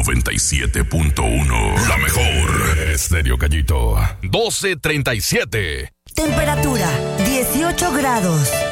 97.1. La mejor. Estéreo Gallito. 1237. Temperatura 18 grados.